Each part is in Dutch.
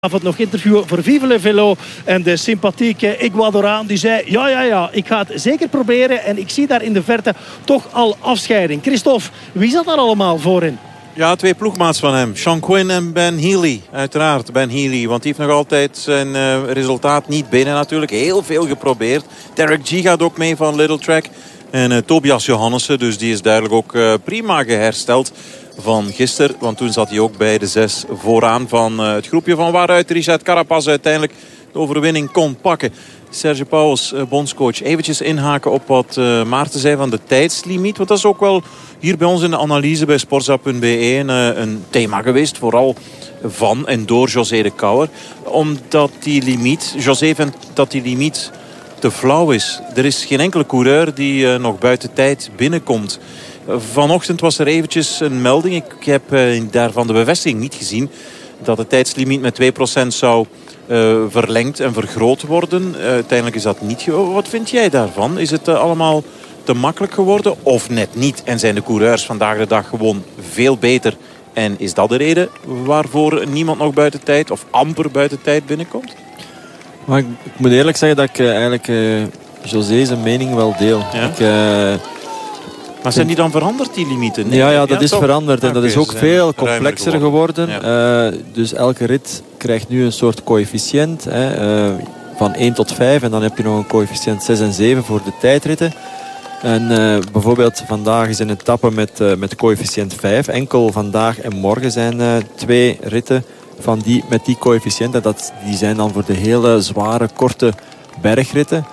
Avond nog interview voor Vive le Velo. En de sympathieke Ecuadoraan die zei... Ja, ik ga het zeker proberen. En ik zie daar in de verte toch al afscheiding. Christophe, wie zat daar allemaal voorin? Ja, twee ploegmaats van hem. Sean Quinn en Ben Healy. Uiteraard, Ben Healy. Want die heeft nog altijd zijn resultaat niet binnen natuurlijk. Heel veel geprobeerd. Derek G gaat ook mee van Little Track. En Tobias Johannessen. Dus die is duidelijk ook prima gehersteld van gisteren. Want toen zat hij ook bij de 6 vooraan van het groepje van waaruit Richard Carapaz uiteindelijk de overwinning kon pakken. Serge Pauwels, bondscoach, eventjes inhaken op wat Maarten zei van de tijdslimiet. Want dat is ook wel hier bij ons in de analyse bij sportza.be een thema geweest. Vooral van en door José de Kouwer. Omdat die limiet, José vindt dat die limiet te flauw is. Er is geen enkele coureur die nog buiten tijd binnenkomt. Vanochtend was er eventjes een melding. Ik heb daarvan de bevestiging niet gezien dat de tijdslimiet met 2% zou verlengd en vergroot worden. Uiteindelijk is dat niet. Wat vind jij daarvan? Is het allemaal te makkelijk geworden of net niet? En zijn de coureurs vandaag de dag gewoon veel beter? En is dat de reden waarvoor niemand nog buiten tijd of amper buiten tijd binnenkomt? Maar ik moet eerlijk zeggen dat ik eigenlijk José zijn mening wel deel. Ja? Maar zijn die dan veranderd, die limieten? Nee, ja, dat is toch veranderd. En dat is ook veel complexer geworden. Ja. Dus elke rit krijgt nu een soort coëfficiënt. Van 1 tot 5. En dan heb je nog een coëfficiënt 6 en 7 voor de tijdritten. En bijvoorbeeld vandaag is een etappe met coëfficiënt 5. Enkel vandaag en morgen zijn 2 ritten met die coëfficiënt. En die zijn dan voor de hele zware, korte bergritten.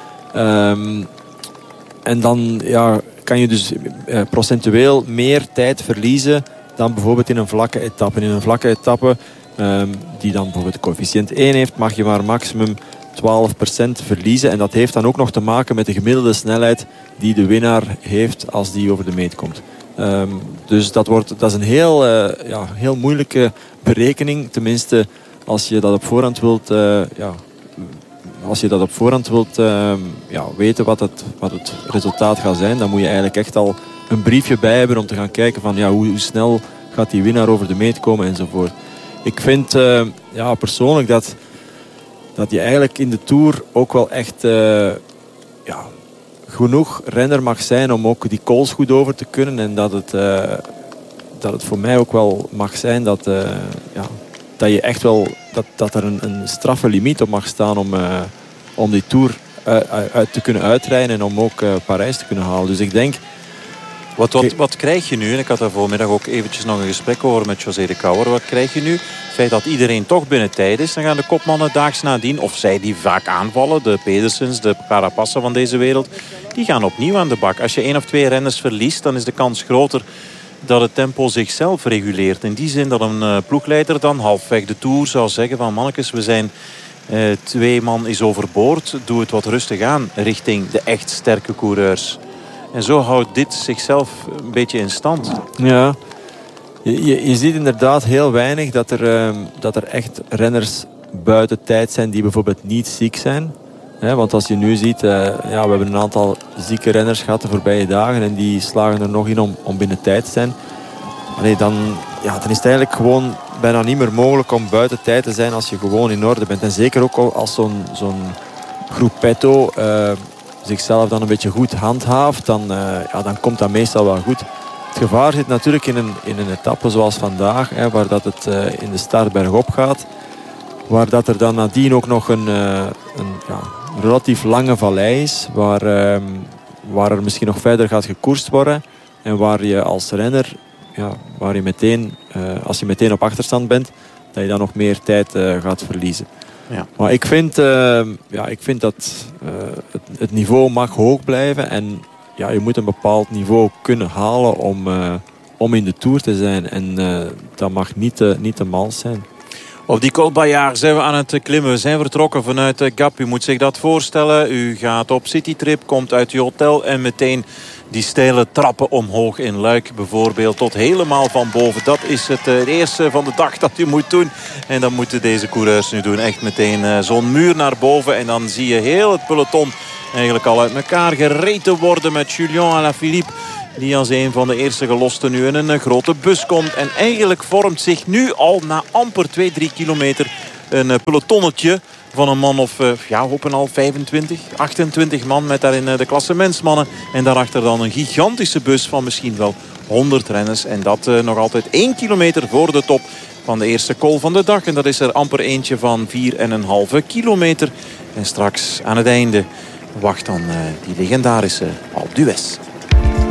En dan kan je dus procentueel meer tijd verliezen dan bijvoorbeeld in een vlakke etappe. In een vlakke etappe, die dan bijvoorbeeld de coëfficiënt 1 heeft, mag je maar maximum 12% verliezen. En dat heeft dan ook nog te maken met de gemiddelde snelheid die de winnaar heeft als die over de meet komt. Dus dat is een heel moeilijke berekening. Tenminste, als je dat op voorhand wilt... Als je dat op voorhand wilt weten wat het resultaat gaat zijn, dan moet je eigenlijk echt al een briefje bij hebben om te gaan kijken van hoe snel gaat die winnaar over de meet komen enzovoort. Ik vind persoonlijk dat je eigenlijk in de Tour ook wel echt genoeg renner mag zijn om ook die calls goed over te kunnen. En dat het voor mij ook wel mag zijn dat je echt wel dat er een straffe limiet op mag staan om die Tour te kunnen uitrijden en om ook Parijs te kunnen halen. Dus ik denk... Wat krijg je nu? En ik had daar voormiddag ook eventjes nog een gesprek over met José de Kouwer. Wat krijg je nu? Het feit dat iedereen toch binnen tijd is. Dan gaan de kopmannen daags nadien, of zij die vaak aanvallen, de Pedersens, de Carapassen van deze wereld, die gaan opnieuw aan de bak. Als je 1 of 2 renners verliest, dan is de kans groter dat het tempo zichzelf reguleert. In die zin dat een ploegleider dan halfweg de Tour zou zeggen van mannetjes, we zijn 2 man is overboord. Doe het wat rustig aan richting de echt sterke coureurs. En zo houdt dit zichzelf een beetje in stand. Ja, je ziet inderdaad heel weinig dat er echt renners buiten tijd zijn die bijvoorbeeld niet ziek zijn. Want als je nu ziet, we hebben een aantal zieke renners gehad de voorbije dagen en die slagen er nog in om binnen tijd te zijn. Dan is het eigenlijk gewoon bijna niet meer mogelijk om buiten tijd te zijn als je gewoon in orde bent. En zeker ook als zo'n groepetto zichzelf dan een beetje goed handhaaft, dan komt dat meestal wel goed. Het gevaar zit natuurlijk in een etappe zoals vandaag, waar dat het in de start bergop gaat. Waar dat er dan nadien ook nog een relatief lange vallei is. Waar er misschien nog verder gaat gekoerst worden. En waar je als renner, als je meteen op achterstand bent, dat je dan nog meer tijd gaat verliezen. Ja. Maar ik vind dat het niveau mag hoog blijven. En je moet een bepaald niveau kunnen halen om in de Tour te zijn. En dat mag niet te mals zijn. Op die Col Bayard zijn we aan het klimmen. We zijn vertrokken vanuit Gap. U moet zich dat voorstellen. U gaat op citytrip, komt uit uw hotel en meteen die steile trappen omhoog in Luik bijvoorbeeld. Tot helemaal van boven. Dat is het eerste van de dag dat u moet doen. En dat moeten deze coureurs nu doen. Echt meteen zo'n muur naar boven. En dan zie je heel het peloton eigenlijk al uit elkaar gereten worden met Julien Alaphilippe. Die als een van de eerste gelosten nu in een grote bus komt. En eigenlijk vormt zich nu al na amper 2-3 kilometer een pelotonnetje van een man of op en al 25, 28 man met daarin de klassementsmannen. En daarachter dan een gigantische bus van misschien wel 100 renners. En dat nog altijd 1 kilometer voor de top van de eerste col van de dag. En dat is er amper eentje van 4,5 kilometer. En straks aan het einde wacht dan die legendarische Alpe d'Huez.